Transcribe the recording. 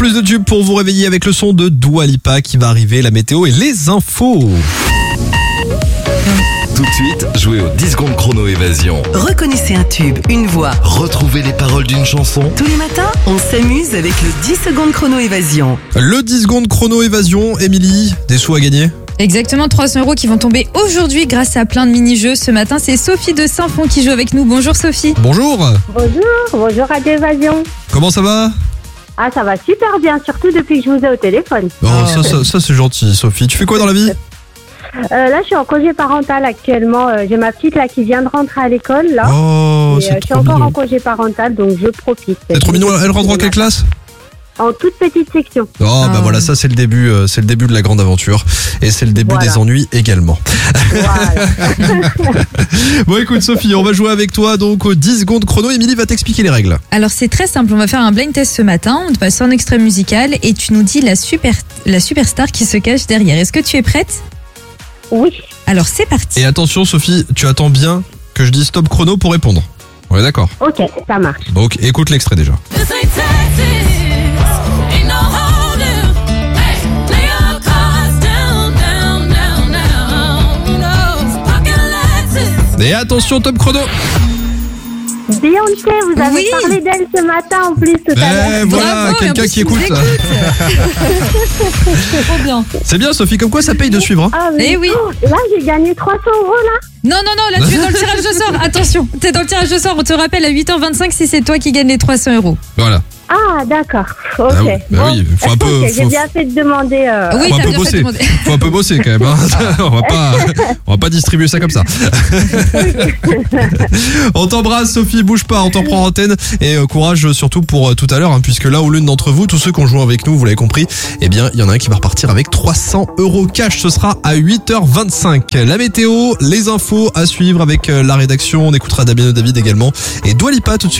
Plus de tubes pour vous réveiller avec le son de Dua Lipa qui va arriver, la météo et les infos. Tout de suite, jouez au 10 secondes chrono évasion. Reconnaissez un tube, une voix. Retrouvez les paroles d'une chanson. Tous les matins, on s'amuse avec le 10 secondes chrono évasion. Le 10 secondes chrono évasion, Émilie, des sous à gagner? Exactement, 300 € qui vont tomber aujourd'hui grâce à plein de mini-jeux. Ce matin, c'est Sophie de Saint-Fond qui joue avec nous. Bonjour Sophie. Bonjour. Bonjour Radio Évasion. Comment ça va? Ah, ça va super bien, surtout depuis que je vous ai au téléphone. Oh, ça c'est gentil, Sophie. Tu fais quoi dans la vie? Là, je suis en congé parental actuellement. J'ai ma petite là qui vient de rentrer à l'école là. Oh, Et, c'est je suis trop encore mignon. en congé parental, donc je profite. C'est trop mignon. Elle rentre en quelle classe? En toute petite section. Oh, bah voilà, ça c'est le début de la grande aventure. Et c'est le début Voilà. des ennuis également. Voilà. Bon, écoute, Sophie, on va jouer avec toi donc au 10 secondes chrono. Émilie va t'expliquer les règles. Alors c'est très simple, on va faire un blind test ce matin. On te passe un extrait musical et tu nous dis la superstar qui se cache derrière. Est-ce que tu es prête? Oui. Alors c'est parti. Et attention, Sophie, tu attends bien que je dise stop chrono pour répondre. On est d'accord? Ok, ça marche. Donc, écoute l'extrait déjà. This ain't Texas. Ain't no holding. Hey, lay your cards down, down, down, down. No, parking Lexus. Et attention, top chrono. Beyoncé, vous avez Oui. parlé d'elle ce matin en plus tout à l'heure. Eh voilà, Bravo, et en quelqu'un plus, qui tu nous écoute. Trop bien. C'est bien, Sophie, comme quoi ça paye de suivre. Hein. Ah, mais Eh oui. là, j'ai gagné 300 € là. Non, là tu es dans le tirage de sort. Attention, t'es dans le tirage de sort. On te rappelle à 8h25 si c'est toi qui gagne les 300 €. Voilà. Ah, d'accord. Ok. Ah oui, bah oui, faut un peu- Ok, faut- j'ai bien fait de demander. Oui, Faut un t'as peu bien fait de bosser. demander. Faut un peu bosser quand même. Hein. on va pas distribuer ça comme ça. On t'embrasse, Sophie, bouge pas, on t'en prend antenne. Et courage surtout pour tout à l'heure, hein, puisque là où l'une d'entre vous, tous ceux qui ont joué avec nous, vous l'avez compris, eh bien, il y en a un qui va repartir avec 300 € cash. Ce sera à 8h25. La météo, les infos à suivre avec la rédaction. On écoutera Damien David également. Et Dua Lipa tout de suite.